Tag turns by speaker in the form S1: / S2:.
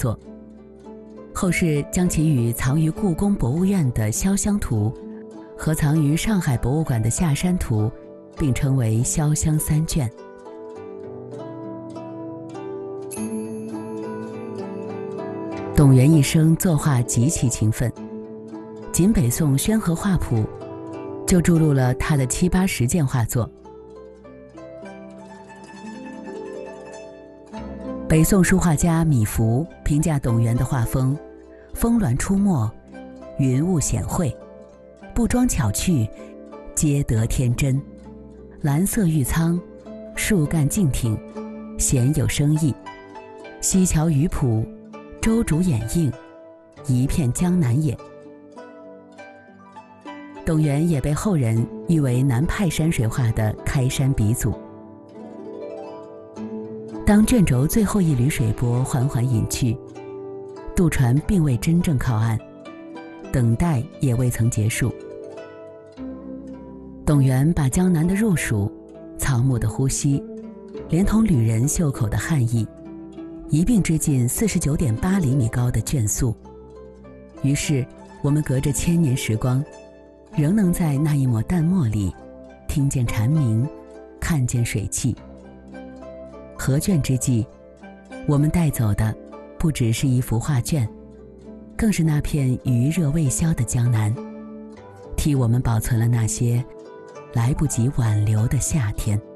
S1: 作。后世将其与藏于故宫博物院的《潇湘图》和藏于上海博物馆的《下山图》并称为潇湘三卷。董源一生作画极其勤奋，仅北宋《宣和画谱》就著录了他的7、80件画作。北宋书画家米芾评价董源的画风：峰峦出没，云雾显晦，不装巧趣，皆得天真。蓝色玉苍，树干静挺，鲜有生意。西樵鱼谱，周竹掩映，一片江南也。董源也被后人誉为南派山水画的开山鼻祖。当卷轴最后一缕水波缓缓隐去，渡船并未真正靠岸，等待也未曾结束。董源把江南的入蜀、草木的呼吸，连同旅人袖口的汗意，一并织进49.8厘米高的卷素。于是，我们隔着1000年时光，仍能在那一抹淡墨里，听见蝉鸣，看见水汽。合卷之际，我们带走的不只是一幅画卷，更是那片余热未消的江南，替我们保存了那些来不及挽留的夏天。